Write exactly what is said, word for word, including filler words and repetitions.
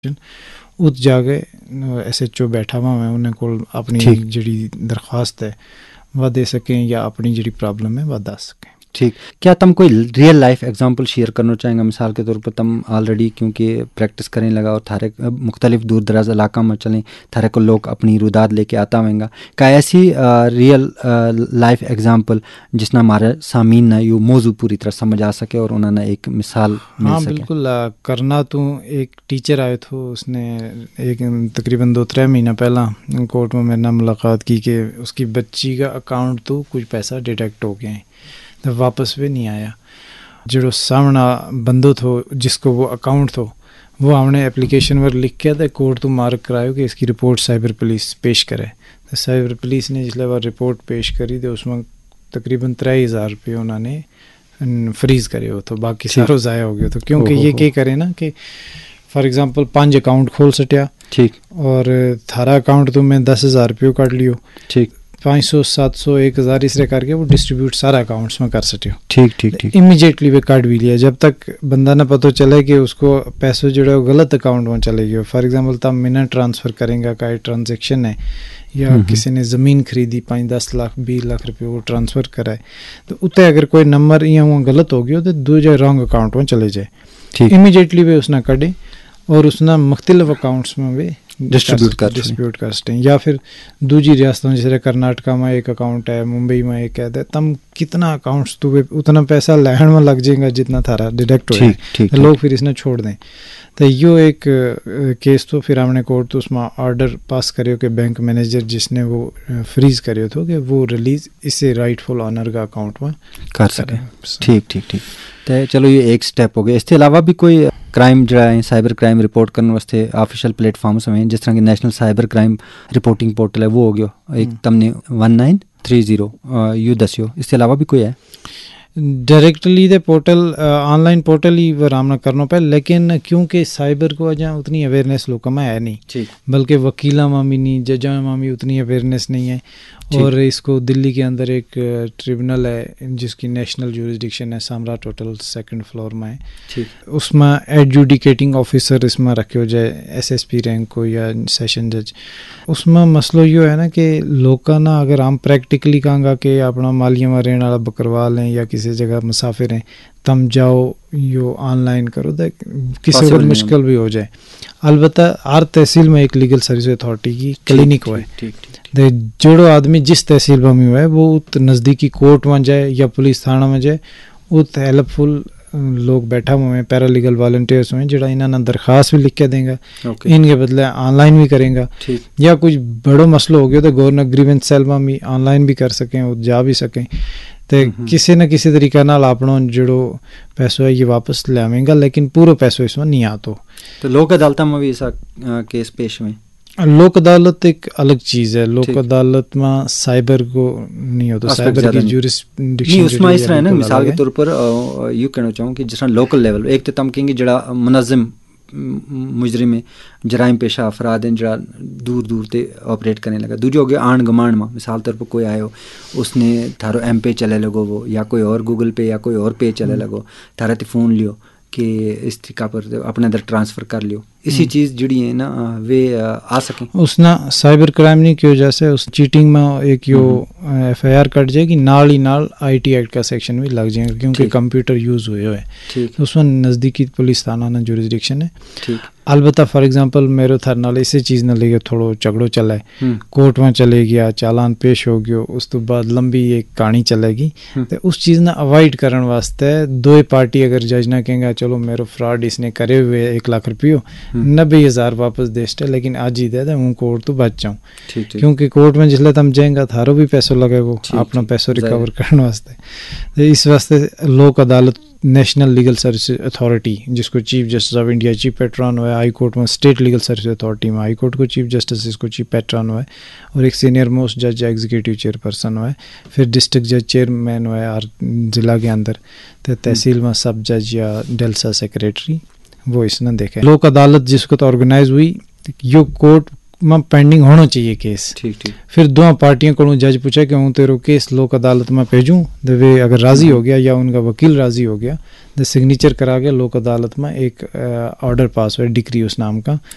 उत जाके S H O बैठा हुआ मैं उन्हें को अपनी जी दरख्वास्त है वह दे सकें या अपनी जी प्रॉब्लम है वह दस सकें। ठीक, क्या तुम कोई रियल लाइफ एग्जांपल शेयर करना चाहेंगे? मिसाल के तौर पर तुम ऑलरेडी क्योंकि प्रैक्टिस करें लगा और थारे मुख्तलिफ दूर दराज इलाका में चलें, थारे को लोग अपनी रुदाद लेके आता होंगे, क्या ऐसी रियल लाइफ एग्जांपल जिसना हमारे सामीन ना यू मौजू पूरी तरह समझ आ सके और उन्होंने एक मिसाल मिल हाँ सके? बिल्कुल आ, करना तो एक टीचर आए थे, उसने एक तकरीबन दो त्रै महीना पहला कोर्ट में मेरे नाम मुलाकात की कि उसकी बच्ची का अकाउंट तो कुछ पैसा डिटेक्ट हो गए तो वापस भी नहीं आया। जो सामना बंदो थो जिसको वो अकाउंट थो वो हमने एप्लीकेशन पर लिख के तो कोर्ट तो मार्क करायो कि इसकी रिपोर्ट साइबर पुलिस पेश करे। तो साइबर पुलिस ने जिसले वो रिपोर्ट पेश करी तो उसमें तकरीबन त्रै हज़ार रुपये उन्होंने फ्रीज करे हो तो बाकी सारो ज़ाया हो गया। तो क्योंकि ये क्या करे ना कि फॉर एग्जांपल पांच अकाउंट खोल सटिया, ठीक, और थारा अकाउंट तो मैं दस हज़ार रुपये काट लियो, ठीक, पाँच सौ सात सौ एक हज़ार इसरे करके वो डिस्ट्रीब्यूट सारा अकाउंट्स में कर सटियो, ठीक ठीक ठीक, इमीडिएटली वे काट भी लिया जब तक बंदा ना पता चले कि उसको पैसों जो है गलत अकाउंट में चले गए। फॉर एग्जांपल तब मिनट ट्रांसफ़र करेंगे का ट्रांजेक्शन है या किसी ने ज़मीन खरीदी पाँच दस लाख बीस लाख रुपये वो ट्रांसफ़र कराए तो उतने अगर कोई नंबर या वो गलत हो गया तो दूसरे रॉन्ग अकाउंट में चले जाए, ठीक, इमीडिएटली वे उसने कटे और उसने मुख्तलिफ अकाउंट्स में वे डिस्ट्रीब्यूट कर डिस्ट्रीब्यूट कर सकते हैं। या फिर दूसरी रियासतों जैसे कर्नाटका में एक अकाउंट है, मुंबई में एक है, तम कितना अकाउंट्स तो वे उतना पैसा लहन में लग जाएगा जितना थारा डिडक्ट हो जाए तो लोग फिर इसने छोड़ दें। तो यो एक केस तो फिर हमने कोर्ट तो उसमें ऑर्डर पास करियो कि बैंक मैनेजर जिसने वो फ्रीज करियो तो कि वो रिलीज इसे राइटफुल ऑनर का अकाउंट में कर सके। ठीक ठीक ठीक, तो चलो ये एक स्टेप हो गया। इसके अलावा भी कोई क्राइम जो है साइबर क्राइम रिपोर्ट करने वास्ते ऑफिशियल प्लेटफॉर्म्स हैं जिस तरह की national cyber crime reporting portal है वो हो गया एक तमने one nine three zero you दसियो, इसके अलावा भी कोई है? डायरेक्टली दे पोर्टल ऑनलाइन पोर्टल ही वो रामना करना पे, लेकिन क्योंकि साइबर को अजा उतनी अवेयरनेस लोगों में है नहीं, बल्कि वकीला में भी नहीं, जजा में भी उतनी अवेयरनेस नहीं है। और इसको दिल्ली के अंदर एक ट्रिब्यूनल है जिसकी नेशनल ज्यूरिसडिक्शन है, सम्राट होटल सेकंड फ्लोर में है, उसमें एडजुडिकेटिंग ऑफिसर इसमें रखे हो जाए एसएसपी रैंक को या सेशन जज। उसमें मसलो यो है ना कि लोग ना अगर हम प्रैक्टिकली कहेंगे कि अपना मालिया में रहने वाला बकरवाल हैं या किसी जगह मुसाफिर हैं तम जाओ यो ऑनलाइन करो तो किसी वक्त मुश्किल भी हो जाए। अलबत्ता हर तहसील में एक लीगल सर्विस अथॉरिटी की क्लिनिक हुआ है, जोड़ो आदमी जिस तहसील में हुआ है वो उत नज़दीकी कोर्ट में जाए या पुलिस थाना में जाए, उत हेल्पफुल लोग बैठा हुए हैं, पैरालीगल वॉलंटियर्स हुए हैं जरा इन्होंने दरख्वास्त भी लिख के देंगे, इनके बदले ऑनलाइन भी करेंगे, या कुछ बड़ो मसलो हो गया तो गवर्नर ग्रीवेंस सेल में भी ऑनलाइन भी कर सकें और जा भी सकें। तो किसी न किसी तरीका नाल अपनो जो पैसो है ये वापस ले आवेंगे, लेकिन पूरा पैसो इसमें नहीं आतो। तो लोक अदालत में भी ऐसा केस पेश हुए? लोक अदालत एक अलग चीज़ है, लोक अदालत में साइबर को नहीं होता, साइबर की ज्यूरिसडिक्शन उसमें इस तरह है ना। मिसाल के तौर पर यू कहना चाहूँ कि जिस तरह लोकल लेवल एक तो तम कहेंगे जड़ा मुनज़्ज़म मुजरिम जराइम पेशा अफराद हैं जरा दूर दूर ते ऑपरेट करने लगा। दूजे हो गया आंड गमांड में, मिसाल तौर पर कोई आयो उसने थारो एम पे चले लगो वो या कोई और गूगल पे या कोई और पे चले लगो, थारा ते फ़ोन लियो कि इस तरीका पर अपने अंदर ट्रांसफ़र कर लियो, इसी चीज़ जुड़ी है ना वे आ सकें। उसना साइबर क्राइम नहीं की वजह से उस चीटिंग में एक यो एफ आई आर कट जाएगी, नाल ही नाल आई टी एक्ट का सेक्शन भी लग जाएगा क्योंकि कंप्यूटर यूज़ हुए हुए है, उसमें नज़दीकी पुलिस थाना ना ज्यूरिसडिक्शन है। अलबत्ता फॉर एग्जांपल मेरे थार नाल इसी चीज़ ने लेके थोड़ो झगड़ो चला है, कोर्ट में चले गया, चालान पेश हो गया, उस तो बाद लंबी एक कहानी चलेगी, तो उस चीज़ ने अवॉइड करने वास्ते दो पार्टी अगर जज ना कहेंगे चलो मेरो फ्रॉड इसने करे हुए एक लाख रुपये नब्बे हज़ार वापस देस्ट है लेकिन आज ही दे दे हूँ कोर्ट तो बच जाऊँ, क्योंकि कोर्ट में जिसले तुम जाएंगे थारो भी पैसों लगेगो अपना पैसों रिकवर करने वास्ते। तो इस वास्ते लोक अदालत नेशनल लीगल सर्विस अथॉरिटी जिसको chief justice of India chief pattern हुआ है, हाई कोर्ट में स्टेट लीगल सर्विस अथॉरिटी में हाई कोर्ट को चीफ जस्टिस इसको चीफ पैट्रन हुआ है, और एक सीनियर मोस्ट जज एग्जीक्यूटिव चेयरपर्सन हुआ है, फिर डिस्ट्रिक्ट जज चेयरमैन हुआ है हर जिला के अंदर, तो तहसील में सब जज या डेल्सा सेक्रेटरी वो इसने देखे। लोक अदालत जिसको तो ऑर्गेनाइज हुई यो कोर्ट में पेंडिंग होना चाहिए केस, ठीक ठीक, फिर दो पार्टियों को जज पूछा कि हूँ तेरो केस लोक अदालत में भेजूँ, तो वे अगर राजी हो गया या उनका वकील राजी हो गया तो सिग्नेचर करा के लोक अदालत में एक ऑर्डर पास हुआ डिक्री उस नाम का